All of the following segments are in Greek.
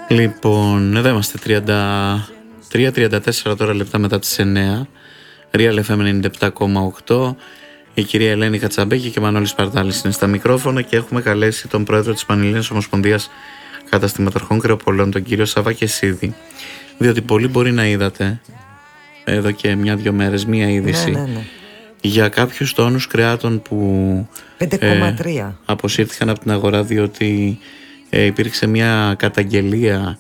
Λοιπόν, εδώ είμαστε 33-34 τώρα λεπτά μετά τις 9. Real FM 97,8. Η κυρία Ελένη Χατσαμπέκη και Μανώλης Παρτάλης είναι στα μικρόφωνα και έχουμε καλέσει τον πρόεδρο της Πανελλήνιας Ομοσπονδίας Καταστηματαρχών Κρεοπολών, τον κύριο Σάβα Κεσίδη. Διότι πολλοί μπορεί να είδατε εδώ και μια-δυο μέρες μία είδηση για κάποιους τόνους κρεάτων που 5,3 αποσύρθηκαν από την αγορά, διότι υπήρξε μια καταγγελία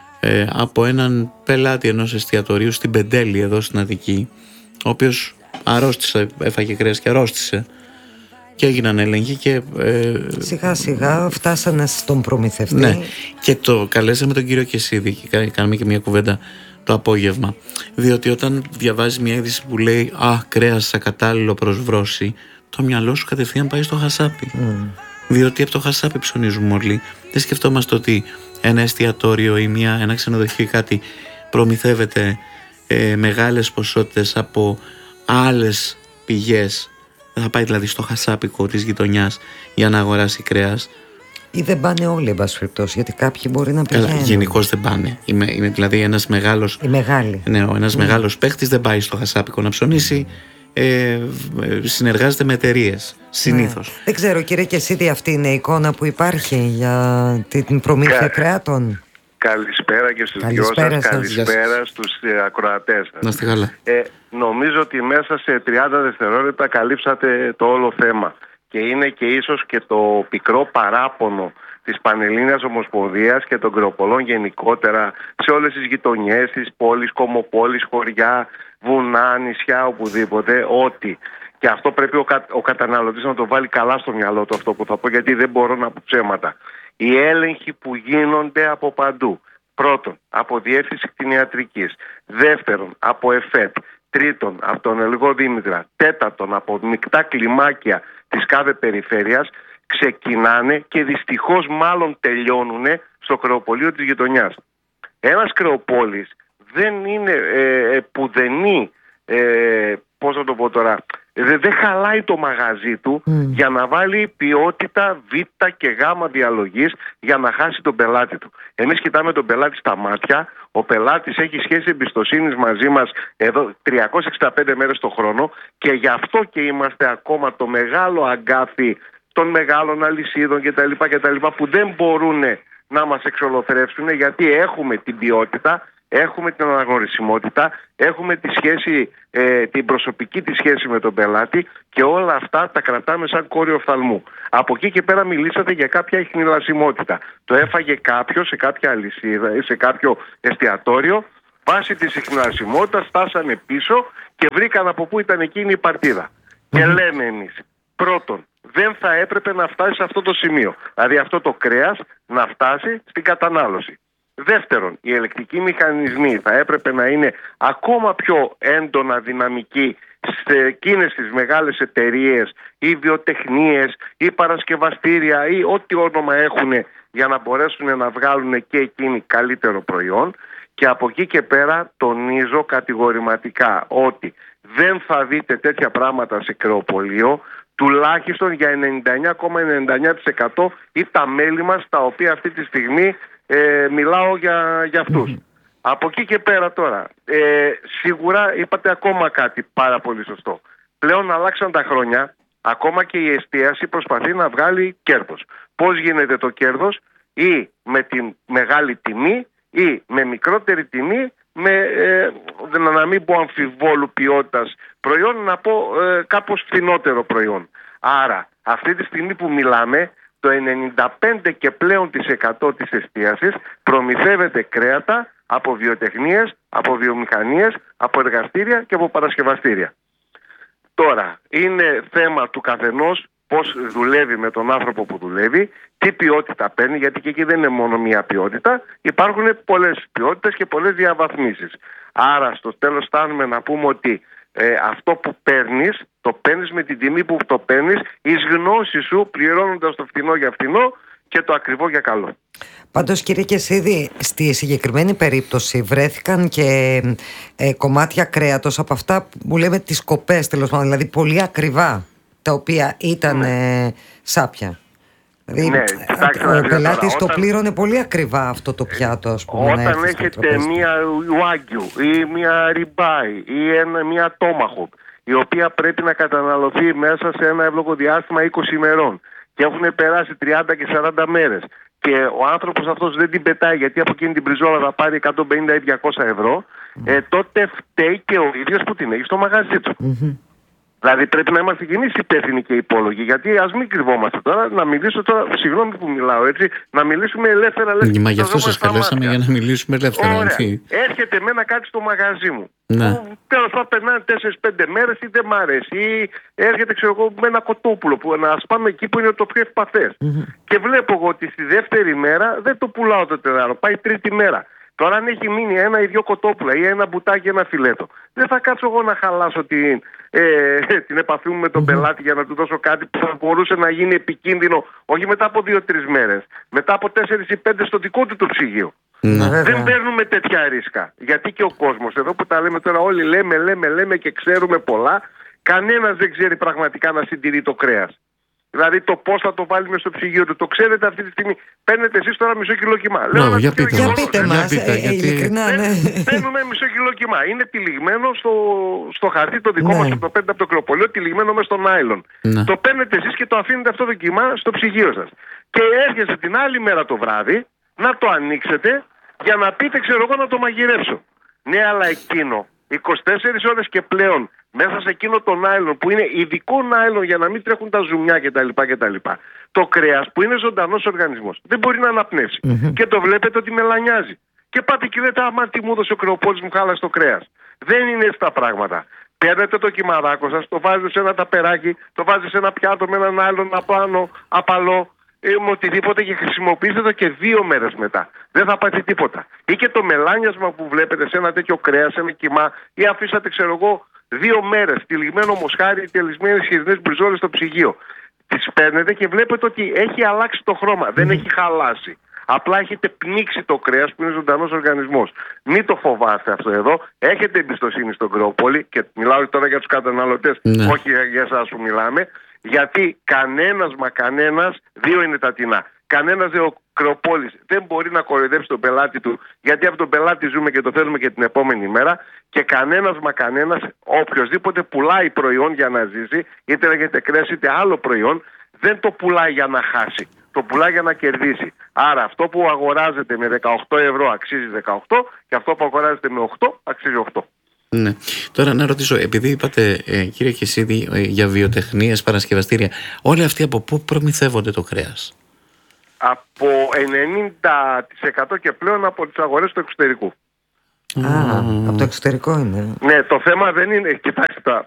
από έναν πελάτη ενός εστιατορίου στην Πεντέλη εδώ στην Αττική, ο οποίος αρρώστησε, έφαγε κρέας και αρρώστησε και έγιναν έλεγχοι και σιγά σιγά φτάσανε στον προμηθευτή. Ναι, και το καλέσαμε τον κύριο Κεσίδη και κάναμε και μια κουβέντα το απόγευμα, διότι όταν διαβάζεις μια είδηση που λέει κρέας ακατάλληλο προς βρώση, το μυαλό σου κατευθείαν πάει στο χασάπι. Διότι από το χασάπι ψωνίζουμε όλοι. Δεν σκεφτόμαστε ότι ένα εστιατόριο ή ένα ξενοδοχείο ή κάτι προμηθεύεται μεγάλες ποσότητες από άλλες πηγές. Δεν θα πάει δηλαδή στο χασάπικο της γειτονιάς για να αγοράσει κρέας. Ή δεν πάνε όλοι, εν πάση περιπτώσει, γιατί κάποιοι μπορεί να πηγαίνουν. Γενικώς δεν πάνε. Είναι δηλαδή ένας μεγάλος. Ένας μεγάλος παίχτης δεν πάει στο χασάπικο να ψωνίσει. Συνεργάζεται με εταιρείες συνήθως. Δεν ξέρω, κύριε Κεσίδη, αυτή είναι η εικόνα που υπάρχει για την προμήθεια κρέατων. Καλησπέρα και στους δυο σας. Καλησπέρα στους ακροατές σας. Να είστε καλά. Νομίζω ότι μέσα σε 30 δευτερόλεπτα καλύψατε το όλο θέμα. Και είναι και ίσως και το πικρό παράπονο της Πανελλήνιας Ομοσπονδίας και των Κρεοπολών γενικότερα σε όλες τις γειτονιές της πόλης, κομμοπόλεις, χωριά, βουνά, νησιά, οπουδήποτε, ότι, και αυτό πρέπει ο καταναλωτής να το βάλει καλά στο μυαλό του αυτό που θα πω, γιατί δεν μπορώ να πω ψέματα. Οι έλεγχοι που γίνονται από παντού. Πρώτον, από Διεύθυνση Κτηνιατρικής. Δεύτερον, από ΕΦΕΤ. Τρίτον, από τον Ελγό Δήμητρα. Τέταρτον, από μεικτά κλιμάκια της κάθε περιφέρειας, ξεκινάνε και δυστυχώς μάλλον τελειώνουν στο κρεοπολείο της γειτονιάς. Ένας κρεοπόλης δεν είναι πουδενή, πώς θα το πω τώρα, δεν χαλάει το μαγαζί του για να βάλει ποιότητα Β και Γ διαλογής για να χάσει τον πελάτη του. Εμείς κοιτάμε τον πελάτη στα μάτια, ο πελάτης έχει σχέση εμπιστοσύνης μαζί μας εδώ 365 μέρες το χρόνο και γι' αυτό και είμαστε ακόμα το μεγάλο αγκάθι των μεγάλων αλυσίδων κτλ. Που δεν μπορούν να μας εξολοθρεύσουν, γιατί έχουμε την ποιότητα, έχουμε την αναγνωρισιμότητα, έχουμε τη σχέση, την προσωπική τη σχέση με τον πελάτη και όλα αυτά τα κρατάμε σαν κόριο οφθαλμού. Από εκεί και πέρα μιλήσατε για κάποια ιχνηλασιμότητα. Το έφαγε κάποιος σε κάποια αλυσίδα ή σε κάποιο εστιατόριο, βάσει της ιχνηλασιμότητας φτάσανε πίσω και βρήκαν από πού ήταν εκείνη η παρτίδα. Και λέμε εμείς, πρώτον, δεν θα έπρεπε να φτάσει σε αυτό το σημείο. Δηλαδή αυτό το κρέας να φτάσει στην κατανάλωση. Δεύτερον, οι ελεκτικοί μηχανισμοί θα έπρεπε να είναι ακόμα πιο έντονα δυναμικοί σε εκείνες τις μεγάλες εταιρείες ή βιοτεχνίες ή παρασκευαστήρια ή ό,τι όνομα έχουν για να μπορέσουν να βγάλουν και εκείνοι καλύτερο προϊόν. Και από εκεί και πέρα τονίζω κατηγορηματικά ότι δεν θα δείτε τέτοια πράγματα σε κρεοπολείο, τουλάχιστον για 99,99% ή τα μέλη μας, τα οποία αυτή τη στιγμή μιλάω για αυτούς. Από εκεί και πέρα τώρα, σίγουρα είπατε ακόμα κάτι πάρα πολύ σωστό. Πλέον αλλάξαν τα χρόνια, ακόμα και η εστίαση προσπαθεί να βγάλει κέρδος. Πώς γίνεται το κέρδος? Ή με τη μεγάλη τιμή ή με μικρότερη τιμή, να μην πω αμφιβόλου ποιότητας προϊόν, να πω κάπως φθηνότερο προϊόν. Άρα αυτή τη στιγμή που μιλάμε, το 95 και πλέον της 100 της εστίασης προμηθεύεται κρέατα από βιοτεχνίες, από βιομηχανίες, από εργαστήρια και από παρασκευαστήρια. Τώρα, είναι θέμα του καθενός πώς δουλεύει με τον άνθρωπο που δουλεύει, τι ποιότητα παίρνει, γιατί και εκεί δεν είναι μόνο μία ποιότητα, υπάρχουν πολλές ποιότητες και πολλές διαβαθμίσεις. Άρα στο τέλος φτάνουμε να πούμε ότι αυτό που παίρνεις, το παίρνεις με την τιμή που το παίρνεις, εις γνώση σου, πληρώνοντας το φθηνό για φθηνό και το ακριβό για καλό. Πάντως, κύριε Κεσίδη, στη συγκεκριμένη περίπτωση βρέθηκαν και κομμάτια κρέατος από αυτά που λέμε τις κοπές, τέλος πάντων, δηλαδή πολύ ακριβά, τα οποία ήταν σάπια. Δηλαδή, Ναι, ο πελάτης το πλήρωνε πολύ ακριβά αυτό το πιάτο, ας πούμε. Όταν έχετε μία Wagyu ή μία Ribeye ή μία Tomahawk, η οποία πρέπει να καταναλωθεί μέσα σε ένα εύλογο διάστημα 20 ημερών και έχουν περάσει 30 και 40 μέρες και ο άνθρωπος αυτός δεν την πετάει γιατί από εκείνη την πριζόλα θα πάρει 150 ή 200 ευρώ, τότε φταίει και ο ίδιος που την έχει στο μαγαζί του. Δηλαδή πρέπει να είμαστε κι εμείς υπεύθυνοι και υπόλογοι. Γιατί ας μην κρυβόμαστε τώρα, να μιλήσω τώρα, συγγνώμη που μιλάω έτσι, να μιλήσουμε ελεύθερα. Μα γι' αυτό σας καλέσαμε για να μιλήσουμε ελεύθερα. Ωραία. Έρχεται εμένα κάτι στο μαγαζί μου. Ναι. Τέλος πάντων περνάνε 4-5 μέρες ή δεν μ' αρέσει. Ή έρχεται ξέρω εγώ με ένα κοτόπουλο που να σπάμε εκεί που είναι το πιο ευπαθές. Και βλέπω εγώ ότι στη δεύτερη μέρα δεν το πουλάω το τεράρο, πάει τρίτη μέρα. Τώρα αν έχει μείνει ένα ή δύο κοτόπουλα ή ένα μπουτάκι, ένα φιλέτο, δεν θα κάτσω εγώ να χαλάσω την επαφή μου με τον πελάτη για να του δώσω κάτι που θα μπορούσε να γίνει επικίνδυνο όχι μετά από 2-3 μέρες, μετά από 4 ή 5 στο δικό του το ψυγείο. Δεν παίρνουμε τέτοια ρίσκα. Γιατί και ο κόσμος, εδώ που τα λέμε τώρα όλοι λέμε και ξέρουμε πολλά, κανένας δεν ξέρει πραγματικά να συντηρεί το κρέας. Δηλαδή το πώς θα το βάλει μες στο ψυγείο του. Το ξέρετε αυτή τη στιγμή. Παίρνετε εσείς τώρα μισό κιλό κιμά. Για πείτε μας, ειλικρινά, ναι. Παίρνουμε μισό κιλό κιμά. Είναι τυλιγμένο στο χαρτί το δικό μας, το παίρνετε από το κρεοπολείο, τυλιγμένο μες στο νάιλον. Το παίρνετε εσείς και το αφήνετε αυτό το κιμά στο ψυγείο σας. Και έρχεστε την άλλη μέρα το βράδυ να το ανοίξετε για να πείτε, ξέρω εγώ, να το μαγειρέψω. Ναι, αλλά εκείνο 24 ώρες και πλέον μέσα σε εκείνο το νάιλον που είναι ειδικό νάιλον για να μην τρέχουν τα ζουμιά κτλ. Το κρέας που είναι ζωντανός οργανισμός δεν μπορεί να αναπνεύσει. Και το βλέπετε ότι μελανιάζει. Και πάτε και λέτε, άμα τι μου έδωσε ο κρεοπόλης μου χάλασε το κρέας. Δεν είναι έτσι τα πράγματα. Παίρνετε το κυμαδάκο σας, το βάζετε σε ένα ταπεράκι, το βάζετε σε ένα πιάτο με ένα νάιλον απάνω, απαλό, οτιδήποτε και χρησιμοποιήστε το και 2 μέρες μετά. Δεν θα πάθει τίποτα. Ή και το μελάνιασμα που βλέπετε σε ένα τέτοιο κρέας, σε ένα κιμά, ή αφήσατε, ξέρω εγώ, 2 μέρες τυλιγμένο μοσχάρι, τελισμένες χοιρινές μπριζόλες στο ψυγείο. Τις παίρνετε και βλέπετε ότι έχει αλλάξει το χρώμα. Δεν έχει χαλάσει. Απλά έχετε πνίξει το κρέας που είναι ζωντανός οργανισμός. Μην το φοβάστε αυτό εδώ. Έχετε εμπιστοσύνη στον Κρεοπόλη και μιλάω τώρα για τους καταναλωτές, όχι για εσάς που μιλάμε. Γιατί κανένας, 2 είναι τα τεινά. Κανένας ο Κρεοπόλης δεν μπορεί να κοροϊδέψει τον πελάτη του, γιατί από τον πελάτη ζούμε και το θέλουμε και την επόμενη μέρα. Και κανένας, οποιοσδήποτε πουλάει προϊόν για να ζήσει, είτε λέγεται κρέας είτε άλλο προϊόν, δεν το πουλάει για να χάσει. Το πουλάει για να κερδίσει. Άρα αυτό που αγοράζεται με 18 ευρώ αξίζει 18 και αυτό που αγοράζεται με 8 αξίζει 8. Ναι. Τώρα να ρωτήσω, επειδή είπατε κύριε Κεσίδη για βιοτεχνίες, παρασκευαστήρια, όλοι αυτοί από πού προμηθεύονται το κρέας? Από 90% και πλέον από τις αγορές του εξωτερικού. Από το εξωτερικό είναι. Ναι, το θέμα δεν είναι. Κοιτάξτε τώρα.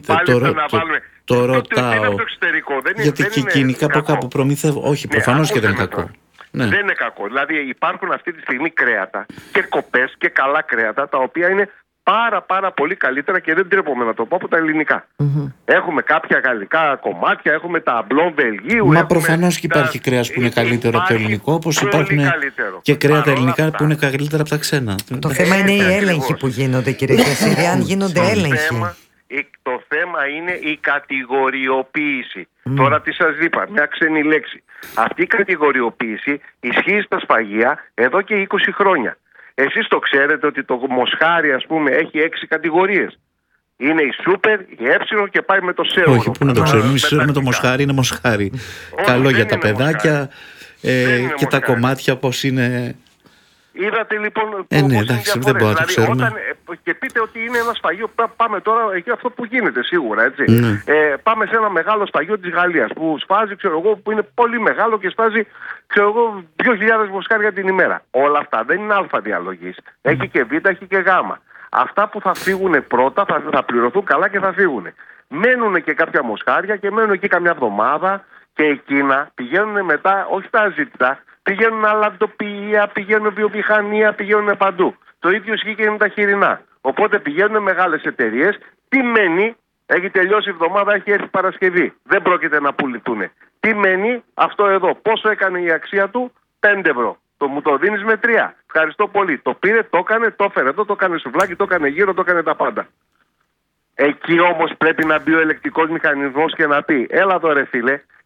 Το ρωτάω. Γιατί και εκείνοι κάπου προμηθεύουν. Όχι, προφανώς και δεν είναι κακό. Δεν είναι κακό. Δηλαδή υπάρχουν αυτή τη στιγμή κρέατα και κοπές και καλά κρέατα τα οποία είναι πάρα πολύ καλύτερα και δεν τρέπομαι να το πω από τα ελληνικά. Έχουμε κάποια γαλλικά κομμάτια, έχουμε τα μπλον Βελγίου. Μα προφανώς και υπάρχει κρέας που είναι καλύτερο από το ελληνικό, όπως υπάρχουν και κρέατα ελληνικά που είναι καλύτερα από τα ξένα. Το θέμα είναι οι έλεγχοι που γίνονται, κύριε Κεσίδη, αν γίνονται έλεγχοι. Το θέμα είναι η κατηγοριοποίηση. Τώρα τι σας είπα, μια ξένη λέξη. Αυτή η κατηγοριοποίηση ισχύει στα σφαγεία εδώ και 20 χρόνια. Εσείς το ξέρετε ότι το μοσχάρι, ας πούμε, έχει 6 κατηγορίες. Είναι η σούπερ, η έψιλο και πάει με το σέουρο. Όχι, πού να το ξέρουμε. Εμείς ξέρουμε το μοσχάρι είναι μοσχάρι. Καλό για τα παιδάκια και τα κομμάτια πώς είναι. Είδατε λοιπόν. Ναι, εντάξει, δεν μπορούμε να το ξέρουμε. Και πείτε ότι είναι ένα σφαγείο. Πάμε τώρα εκεί αυτό που γίνεται σίγουρα, έτσι. Πάμε σε ένα μεγάλο σφαγείο της Γαλλίας που σφάζει, ξέρω εγώ, που είναι πολύ μεγάλο και σφάζει, ξέρω εγώ, 2.000 μοσχάρια την ημέρα. Όλα αυτά δεν είναι αλφα διαλογής. Έχει και β, έχει και γ. Αυτά που θα φύγουν πρώτα θα πληρωθούν καλά και θα φύγουν. Μένουν και κάποια μοσχάρια και μένουν εκεί καμιά εβδομάδα και εκείνα πηγαίνουν μετά, όχι τα αζήτητα. Πηγαίνουν αλαντοποιία, πηγαίνουν βιομηχανία, πηγαίνουν παντού. Το ίδιο ισχύει και με τα χοιρινά. Οπότε πηγαίνουν μεγάλες εταιρείες. Τι μένει, έχει τελειώσει η εβδομάδα, έχει έρθει Παρασκευή. Δεν πρόκειται να πουληθούν. Τι μένει, αυτό εδώ. Πόσο έκανε η αξία του, 5 ευρώ. Μου το δίνεις με 3. Ευχαριστώ πολύ. Το πήρε, το έκανε, το έφερε εδώ, το έκανε σουβλάκι, το έκανε γύρω, το έκανε τα πάντα. Εκεί όμως πρέπει να μπει ο ελεκτικός μηχανισμός και να πει: έλα εδώ ρε φίλε,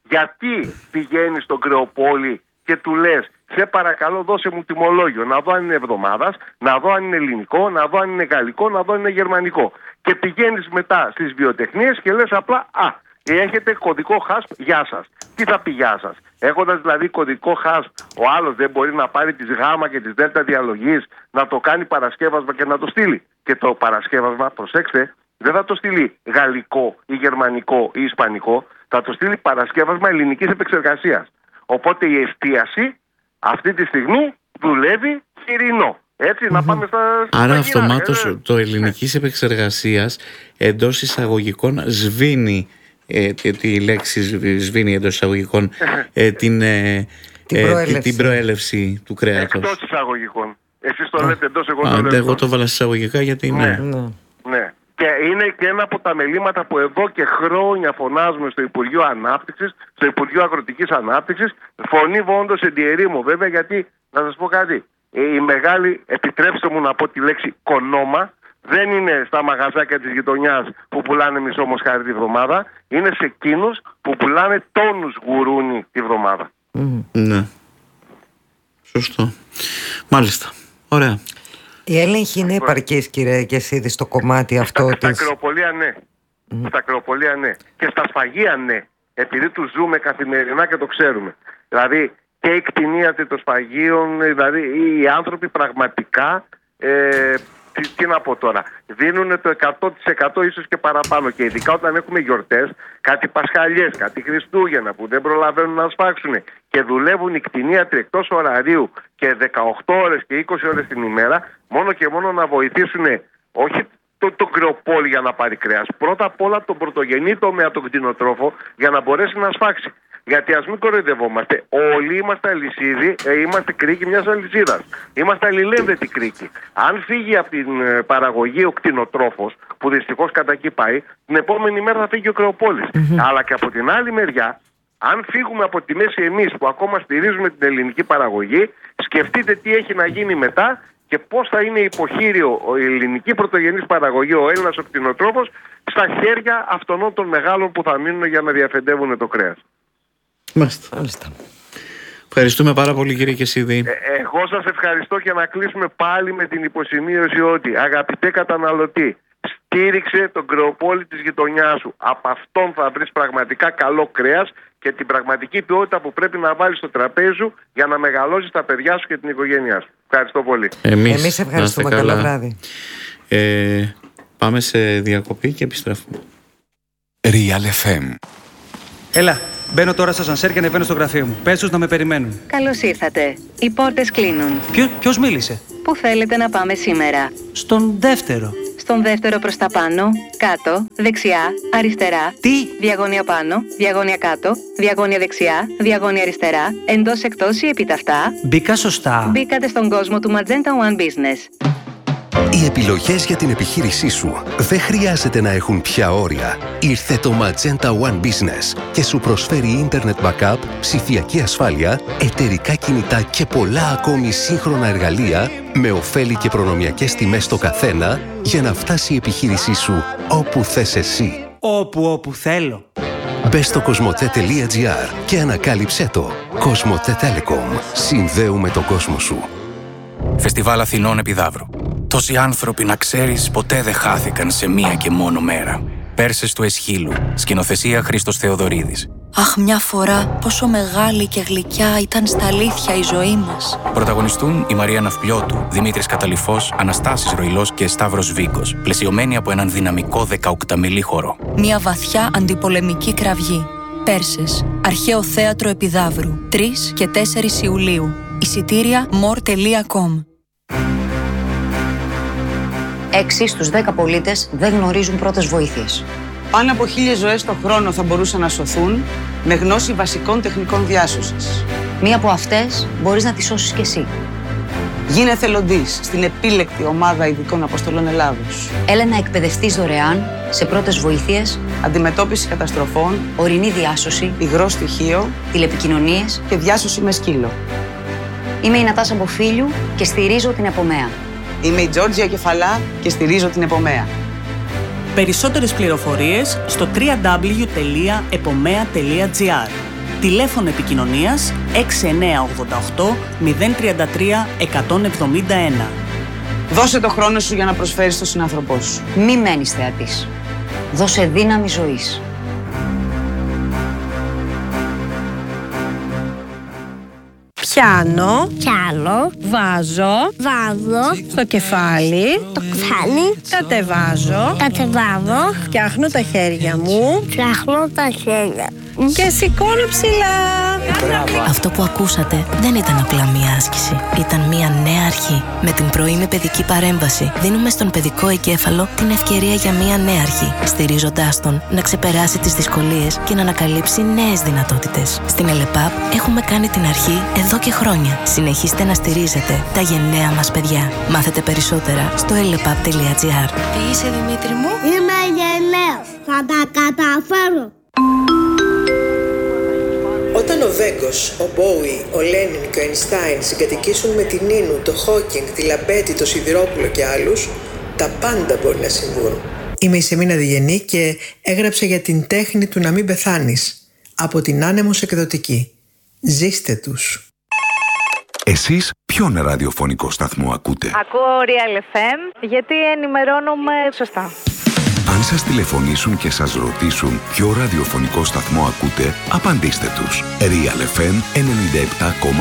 Γιατί πηγαίνεις στον Κρεοπόλη και του λες, σε παρακαλώ δώσε μου τιμολόγιο, να δω αν είναι εβδομάδας, να δω αν είναι ελληνικό, να δω αν είναι γαλλικό, να δω αν είναι γερμανικό. Και πηγαίνεις μετά στις βιοτεχνίες και λες απλά, έχετε κωδικό χάσπ, γεια σας. Τι θα πει γεια σας? Έχοντας δηλαδή κωδικό χάσπ, ο άλλος δεν μπορεί να πάρει τις γάμα και τις δέλτα διαλογής, να το κάνει παρασκεύασμα και να το στείλει? Και το παρασκεύασμα, προσέξτε, δεν θα το στείλει γαλλικό ή γερμανικό ή ισπανικό, θα το στείλει παρασκεύασμα ελληνικής επεξεργασίας. Οπότε η εστίαση αυτή τη στιγμή δουλεύει χοιρινό. Έτσι, να πάμε στα Άρα αυτομάτως το ελληνικής επεξεργασίας εντός εισαγωγικών σβήνει, τη λέξη σβήνει εντός εισαγωγικών, την προέλευση του κρέατος. Εκτός εισαγωγικών. Εσείς το λέτε εντός, εγώ το λέω. Εγώ το βάλα εισαγωγικά γιατί Ναι. Και είναι και ένα από τα μελήματα που εδώ και χρόνια φωνάζουμε στο Υπουργείο Ανάπτυξης, στο Υπουργείο Αγροτικής Ανάπτυξης. Φωνή όντως εντιερήμου βέβαια, γιατί να σας πω κάτι. Η μεγάλη, επιτρέψτε μου να πω τη λέξη κονόμα, δεν είναι στα μαγαζάκια της γειτονιάς που πουλάνε μισό μοσχάρι τη βδομάδα, είναι σε εκείνους που πουλάνε τόνους γουρούνι τη βδομάδα. Ναι. Σωστό. Μάλιστα. Ωραία. Η έλεγχη είναι επαρκής, κύριε Κεσίδη, στο κομμάτι αυτό Στα κρεοπολία ναι. Στα κρεοπολία ναι. Και στα σφαγεία ναι. Επειδή τους ζούμε καθημερινά και το ξέρουμε. Δηλαδή και η κτηνίατροι των σφαγείων, δηλαδή οι άνθρωποι πραγματικά, τι να πω τώρα, δίνουν το 100% ίσως και παραπάνω. Και ειδικά όταν έχουμε γιορτές, κάτι Πασχαλιές, κάτι Χριστούγεννα που δεν προλαβαίνουν να σφάξουν και δουλεύουν οι κτηνίατροι εκτός ωραρίου και 18 ώρες και 20 ώρες την ημέρα, μόνο και μόνο να βοηθήσουν όχι τον κρεοπόλη για να πάρει κρέας, πρώτα απ' όλα τον πρωτογενή τομέα, τον κτηνοτρόφο, για να μπορέσει να σφάξει. Γιατί ας μην κοροϊδευόμαστε, όλοι είμαστε αλυσίδι, είμαστε κρίκοι μιας αλυσίδας. Είμαστε αλληλένδετοι κρίκοι. Αν φύγει από την παραγωγή ο κτηνοτρόφος, που δυστυχώς κατά εκεί πάει, την επόμενη μέρα θα φύγει ο κρεοπόλης. Αλλά και από την άλλη μεριά, αν φύγουμε από τη μέση εμείς που ακόμα στηρίζουμε την ελληνική παραγωγή, σκεφτείτε τι έχει να γίνει μετά και πώς θα είναι υποχείριο η ελληνική πρωτογενής παραγωγή, ο Έλληνας ο κτηνοτρόφος, στα χέρια αυτών των μεγάλων που θα μείνουν για να διαφεντεύουν το κρέας. Μάλιστα. Ευχαριστούμε πάρα πολύ, κύριε Κεσίδη. Εγώ σας ευχαριστώ και να κλείσουμε πάλι με την υποσημείωση ότι, αγαπητέ καταναλωτή, στήριξε τον κρεοπόλη της γειτονιάς σου. Από αυτόν θα βρεις πραγματικά καλό κρέας και την πραγματική ποιότητα που πρέπει να βάλεις στο τραπέζι σου για να μεγαλώσεις τα παιδιά σου και την οικογένειά σου. Ευχαριστώ πολύ. Εμείς ευχαριστούμε. Καλό βράδυ. Πάμε σε διακοπή και επιστρέφουμε. Real FM. Έλα, μπαίνω τώρα στα σανσέρ και ανεβαίνω στο γραφείο μου. Πες τους να με περιμένουν. Καλώς ήρθατε. Οι πόρτες κλείνουν. Ποιος μίλησε? Πού θέλετε να πάμε σήμερα? Στον δεύτερο. Στον δεύτερο προς τα πάνω, κάτω, δεξιά, αριστερά. Τι? Διαγώνια πάνω, διαγώνια κάτω, διαγώνια δεξιά, διαγώνια αριστερά, εντός εκτός ή επιταυτά. Μπήκα σωστά. Μπήκατε στον κόσμο του Magenta One Business. Οι επιλογές για την επιχείρησή σου δεν χρειάζεται να έχουν πια όρια. Ήρθε το Magenta One Business και σου προσφέρει Internet Backup, ψηφιακή ασφάλεια, εταιρικά κινητά και πολλά ακόμη σύγχρονα εργαλεία με ωφέλη και προνομιακές τιμές στο καθένα για να φτάσει η επιχείρησή σου όπου θες εσύ. Όπου θέλω. Μπες στο cosmote.gr και ανακάλυψέ το. Cosmote Telecom. Συνδέουμε τον κόσμο σου. Φεστιβάλ Αθηνών Επιδαύρου. Τόσοι άνθρωποι, να ξέρεις, ποτέ δεν χάθηκαν σε μία και μόνο μέρα. Πέρσες του Εσχύλου. Σκηνοθεσία Χρήστος Θεοδωρίδης. Αχ, μια φορά πόσο μεγάλη και γλυκιά ήταν στα αλήθεια η ζωή μας. Πρωταγωνιστούν η Μαρία Ναυπλιώτου, Δημήτρης Καταλυφός, Αναστάσης Ροϊλός και Σταύρος Βίκος, πλαισιωμένοι από έναν δυναμικό 18μηλή χορό. Μια βαθιά αντιπολεμική κραυγή. Πέρσες. Αρχαίο θέατρο Επιδαύρου. 3 και 4 Ιουλίου. Εισιτήρια more.com. 6 στους 10 πολίτες δεν γνωρίζουν πρώτες βοήθειες. Πάνω από 1.000 ζωές το χρόνο θα μπορούσαν να σωθούν με γνώση βασικών τεχνικών διάσωσης. Μία από αυτές μπορείς να τη σώσεις κι εσύ. Γίνε εθελοντής στην επίλεκτη ομάδα ειδικών αποστολών Ελλάδος. Έλα να εκπαιδευτείς δωρεάν σε πρώτες βοήθειες, αντιμετώπιση καταστροφών, ορεινή διάσωση, υγρό στοιχείο, τηλεπικοινωνίες και διάσωση με σκύλο. Είμαι η Νατάσα Μποφίλιου και στηρίζω την Επομέα. Είμαι η Τζόρτζια Κεφαλά και στηρίζω την Επομέα. Περισσότερες πληροφορίες στο www.epomea.gr. Τηλέφωνο επικοινωνίας 6988 033 171. Δώσε το χρόνο σου για να προσφέρεις στον συνάνθρωπό σου. Μη μένεις θεατής. Δώσε δύναμη ζωής. Πιάνω, βάζω στο κεφάλι, κατεβάζω, φτιάχνω τα χέρια μου και σηκώνω ψηλά. Αυτό που ακούσατε δεν ήταν απλά μία άσκηση. Ήταν μία νέα αρχή. Με την πρωινή παιδική παρέμβαση δίνουμε στον παιδικό εγκέφαλο την ευκαιρία για μία νέα αρχή, στηρίζοντάς τον να ξεπεράσει τις δυσκολίες και να ανακαλύψει νέες δυνατότητες. Στην ΕΛΕΠΑΠ έχουμε κάνει την αρχή εδώ και χρόνια. Συνεχίστε να στηρίζετε τα γενναία μας παιδιά. Μάθετε περισσότερα στο elepap.gr. Τι είσαι, Δημήτρη μου? Είμαι γενναίος. Θα τα καταφέρω. Όταν ο Βέγκος, ο Μπόουι, ο Λένιν και ο Αϊνστάιν συγκατοικήσουν με την Νίνου, το Χόκινγκ, τη Λαμπέτη, το Σιδηρόπουλο και άλλους, τα πάντα μπορεί να συμβούν. Είμαι η Σεμίνα Διγενή και έγραψα για την τέχνη του να μην πεθάνεις. Από την Άνεμος Εκδοτική. Ζήστε τους. Εσείς ποιον ραδιοφωνικό σταθμό ακούτε? Ακούω Real FM γιατί ενημερώνομαι σωστά. Αν σας τηλεφωνήσουν και σας ρωτήσουν ποιο ραδιοφωνικό σταθμό ακούτε, απαντήστε τους. Real FM 97,8.